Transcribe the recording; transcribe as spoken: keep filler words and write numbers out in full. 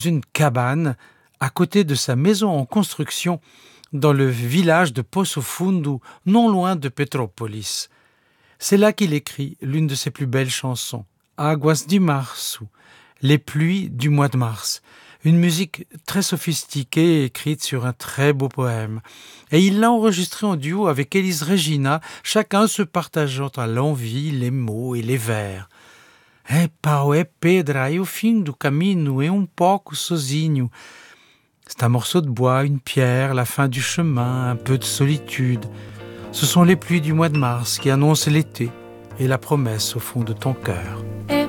une cabane à côté de sa maison en construction dans le village de Poço Fundo, non loin de Petrópolis. C'est là qu'il écrit l'une de ses plus belles chansons, Águas de Março, les pluies du mois de mars, une musique très sophistiquée écrite sur un très beau poème. Et il l'a enregistrée en duo avec Elis Regina, chacun se partageant à l'envi les mots et les vers. É pau, é pedra, e o fim do caminho, é um pouco sozinho. C'est un morceau de bois, une pierre, la fin du chemin, un peu de solitude. Ce sont les pluies du mois de mars qui annoncent l'été et la promesse au fond de ton cœur. É